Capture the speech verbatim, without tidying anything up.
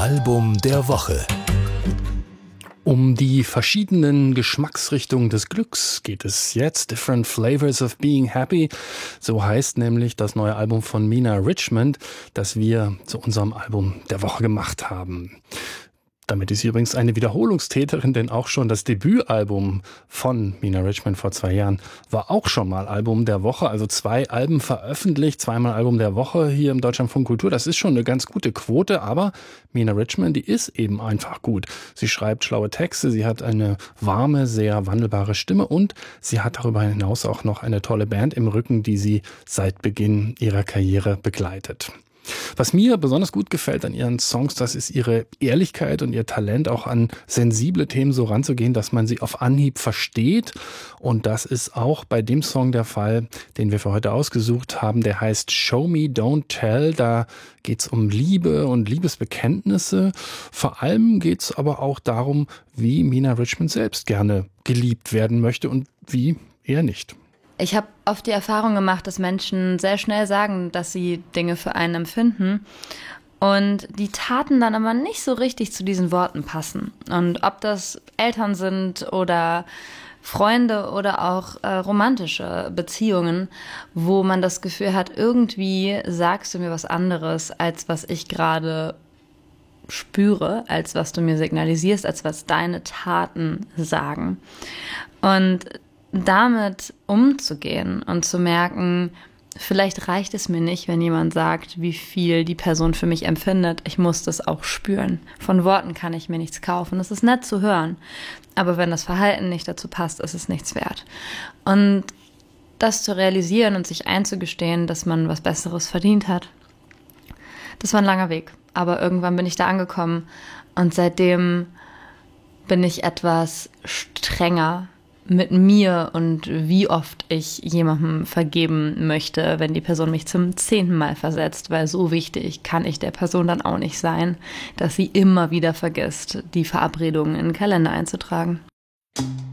Album der Woche. Um die verschiedenen Geschmacksrichtungen des Glücks geht es jetzt. Different Flavors of Being Happy. So heißt nämlich das neue Album von Mina Richmond, das wir zu unserem Album der Woche gemacht haben. Damit ist sie übrigens eine Wiederholungstäterin, denn auch schon das Debütalbum von Mina Richmond vor zwei Jahren war auch schon mal Album der Woche. Also zwei Alben veröffentlicht, zweimal Album der Woche hier im Deutschlandfunk Kultur. Das ist schon eine ganz gute Quote, aber Mina Richmond, die ist eben einfach gut. Sie schreibt schlaue Texte, sie hat eine warme, sehr wandelbare Stimme und sie hat darüber hinaus auch noch eine tolle Band im Rücken, die sie seit Beginn ihrer Karriere begleitet. Was mir besonders gut gefällt an ihren Songs, das ist ihre Ehrlichkeit und ihr Talent, auch an sensible Themen so ranzugehen, dass man sie auf Anhieb versteht. Und das ist auch bei dem Song der Fall, den wir für heute ausgesucht haben. Der heißt Show Me, Don't Tell. Da geht's um Liebe und Liebesbekenntnisse. Vor allem geht's aber auch darum, wie Mina Richmond selbst gerne geliebt werden möchte und wie eher nicht. Ich habe oft die Erfahrung gemacht, dass Menschen sehr schnell sagen, dass sie Dinge für einen empfinden und die Taten dann aber nicht so richtig zu diesen Worten passen. Und ob das Eltern sind oder Freunde oder auch äh, romantische Beziehungen, wo man das Gefühl hat, irgendwie sagst du mir was anderes, als was ich gerade spüre, als was du mir signalisierst, als was deine Taten sagen. Und damit umzugehen und zu merken, vielleicht reicht es mir nicht, wenn jemand sagt, wie viel die Person für mich empfindet. Ich muss das auch spüren. Von Worten kann ich mir nichts kaufen. Das ist nett zu hören. Aber wenn das Verhalten nicht dazu passt, ist es nichts wert. Und das zu realisieren und sich einzugestehen, dass man was Besseres verdient hat, das war ein langer Weg. Aber irgendwann bin ich da angekommen. Und seitdem bin ich etwas strenger mit mir und wie oft ich jemandem vergeben möchte, wenn die Person mich zum zehnten Mal versetzt, weil so wichtig kann ich der Person dann auch nicht sein, dass sie immer wieder vergisst, die Verabredungen in den Kalender einzutragen.